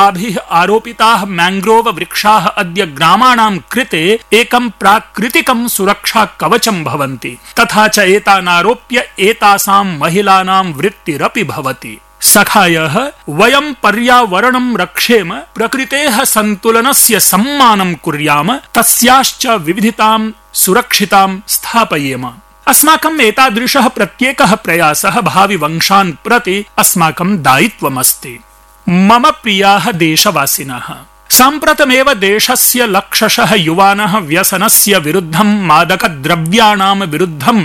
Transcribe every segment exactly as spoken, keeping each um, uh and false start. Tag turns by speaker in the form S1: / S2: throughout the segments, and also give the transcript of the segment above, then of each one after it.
S1: ताभिः आरोपिताः मैंग्रोव वृक्षाः अद्य ग्रामाणां कृते एकं प्राकृतिकं सुरक्षा कवचं भवन्ति। तथा च एतानारोप्य एतासां महिलानां वृत्तिरपि भवति। सखायः वयं पर्यावरणं रक्षेम, प्रकृतेः सन्तुलनस्य सम्मानं कुर्याम, तस्याश्च विविधतां सुरक्षितां स्थापयेम। अस्माकम् एतादृशः प्रत्येकः प्रयासः भावि वंशान् प्रति अस्माकं दायित्वमस्ति। मम प्रियाः देशवासिनः, साम्प्रतमेव देशस्य लक्षशः युवानः व्यसनस्य विरुद्धं, मादकद्रव्याणां विरुद्धम्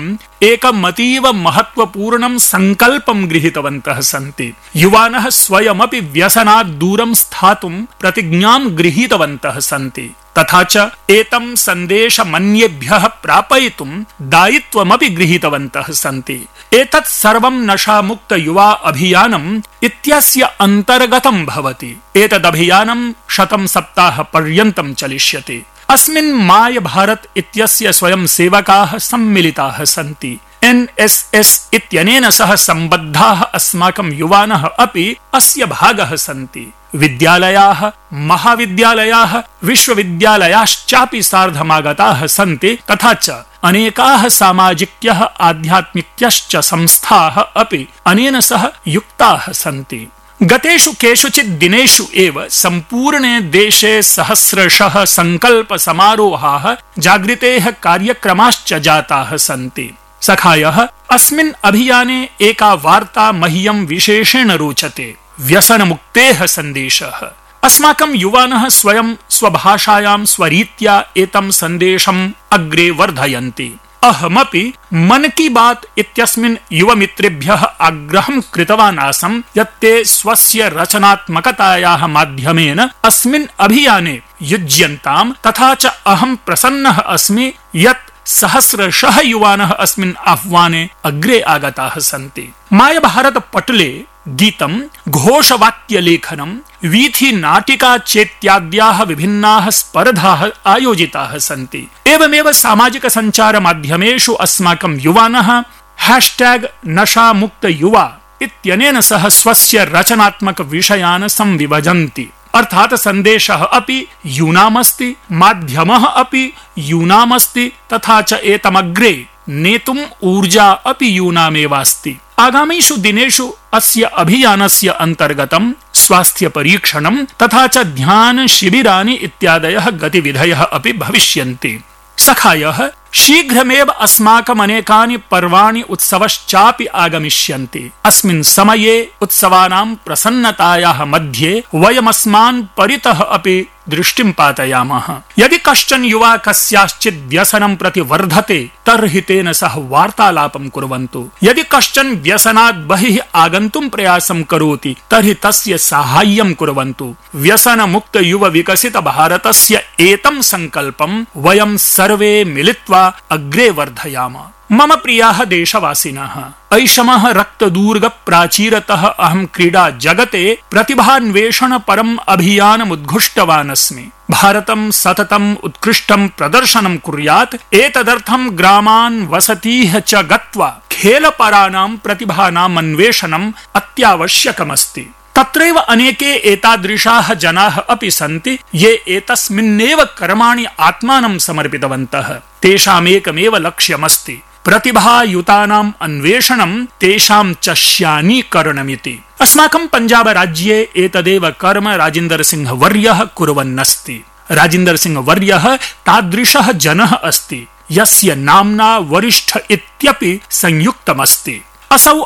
S1: एकमतीव महत्वपूर्णं सङ्कल्पं गृहीतवन्तः सन्ति। युवानः स्वयमपि व्यसनात् दूरं स्थातुं प्रतिज्ञां गृहीतवन्तः सन्ति। तथा च एतं सन्देशमन्येभ्यः प्रापयितुं दायित्वमपि गृहीतवन्तः सन्ति। एतत् सर्वं नशामुक्त युवा अभियानम् इत्यस्य अन्तर्गतं भवति। एतदभियानं शतं सप्ताह पर्यन्तं चलिष्यति। अस्मिन् माय भारत इत्यस्य स्वयं सेवकाः सम्मिलिताः सन्ति। एन् एस् एस् इत्यनेन सह सम्बद्धाः अस्माकं युवानः अपि अस्य भागः सन्ति। विद्यालयाः, महाविद्यालयाः, विश्वविद्यालयाश्चापि सार्धमागताः सन्ति। तथा च अनेकाः सामाजिक्यः, आध्यात्मिक्यश्च संस्थाः अपि अनेन सह युक्ताः सन्ति। गतेषु केषुचित् दिनेषु एव सम्पूर्णे देशे सहस्रशः संकल्प समारोहाः, जागृतेः कार्यक्रमाश्च जाताः सन्ति। सखायः, अस्मिन् अभियाने एका वार्ता मह्यं विशेषेण रोचते। व्यसनमुक्तेः सन्देशः। अस्माकं युवानः स्वयं स्वभाषायां स्वरीत्या एतं सन्देशम् अग्रे वर्धयन्ति। अहमपि मन की बात इत्यस्मिन् युवमित्रेभ्यः आग्रहं कृतवान् आसम् यत् ते स्वस्य रचनात्मकतायाः माध्यमेन अस्मिन् अभियाने युज्यन्ताम्। तथा च अहं प्रसन्नः अस्मि यत् सहस्रशः युवानः अस्मिन् आह्वाने अग्रे आगताः सन्ति। माय भारत पटले गीतं, घोषवाक्यलेखनं, वीथि नाटिका चेत्याद्याः विभिन्नाः स्पर्धाः आयोजिताः सन्ति। एवमेव सामाजिक सञ्चार माध्यमेषु अस्माकं युवानः हैशटैग नशामुक्त युवा इत्यनेन सह स्वस्य रचनात्मक विषयान् संविभजन्ति। अर्थात् सन्देशः अपि यूनामस्ति, माध्यमः अपि यूनामस्ति, तथा च एतमग्रे नेतुम् ऊर्जा अपि यूनामेवास्ति। आगामीषु दिनेषु अस्य अभियानस्य अन्तर्गतं स्वास्थ्य परीक्षणं तथा च ध्यान शिबिराणि इत्यादयः गतिविधयः अपि भविष्यन्ति। सखायः, शीघ्रमेव अस्माकम् अनेकानि पर्वाणि उत्सवश्चापि आगमिष्यन्ति। अस्मिन् समये उत्सवानां प्रसन्नतायाः मध्ये वयमस्मान् परितः अपि दृष्टिं पातयामः। यदि कश्चन युवा कस्याश्चित् व्यसनं प्रति वर्धते तर्हि तेन सह वार्तालापं कुर्वन्तु। यदि कश्चन व्यसनात् बहिः आगन्तुं प्रयासं करोति तर्हि तस्य साहाय्यं कुर्वन्तु। व्यसनमुक्त युव विकसित भारतस्य एतं संकल्पं वयं सर्वे मिलित्वा अग्रे वर्धयाम। मम प्रियाः देशवासिनः, ऐषमः रक्तदूर्ग प्राचीरतः अहं क्रीडा जगते प्रतिभान्वेषण परम् अभियानमुद्घुष्टवान् अस्मि। भारतं सततम् उत्कृष्टं प्रदर्शनं कुर्यात्, एतदर्थं ग्रामान् वसतीः च गत्वा खेलपराणां प्रतिभानाम् अन्वेषणम् अत्यावश्यकमस्ति। तत्रैव अनेके एतादृशाः जनाः अपि सन्ति ये एतस्मिन्नेव कर्माणि आत्मानं समर्पितवन्तः। तेषामेकमेव लक्ष्यमस्ति प्रतिभायुतानाम् अन्वेषणं, तेषां च श्यानीकरणमिति। अस्माकं पञ्जाब राज्ये एतदेव कर्म राजेन्दर सिंह वर्यः कुर्वन्नस्ति। राजेन्दर सिंह वर्यः तादृशः जनः अस्ति यस्य नाम्ना वरिष्ठ इत्यपि संयुक्तमस्ति। असौ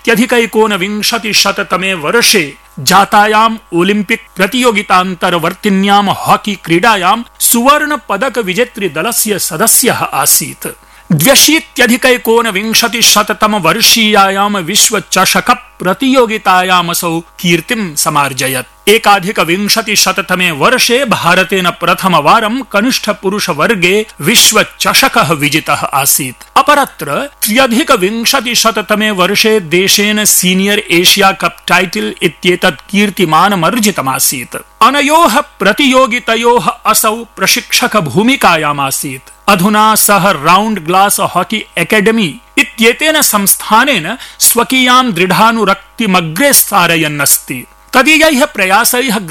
S1: अशीत्यधिकैकोनविंशतिशततमे वर्षे जातायाम् ओलिम्पिक प्रतियोगितान्तर्वर्तिन्यां हॉकी क्रीडायां सुवर्ण पदक विजेतृ दलस्य सदस्यः आसीत्। द्व्यशीत्यधिकैकोनविंशतिशततम वर्षीयायां विश्व चषक प्रतियोगितायामसौ कीर्तिं समार्जयत्। एकाधिक विंशतिशततमे वर्षे भारतेन प्रथमवारं कनिष्ठ पुरुष वर्गे विश्व चषकः विजितः आसीत्। अपरत्र त्र्यधिक विंशतिशततमे वर्षे देशेन सीनियर एशिया कप टाइटल इत्येतत् कीर्तिमानमर्जितमासीत्। अनयोः प्रतियोगितयोः असौ प्रशिक्षक भूमिकायामासीत्। अधुना सः राउंड ग्लास हॉकी एकेडमी इत्येतेन संस्थानेन स्वकीयां दृढानुरक्तिमग्रे सारयन्नस्ति। तदीयैः प्रयासैः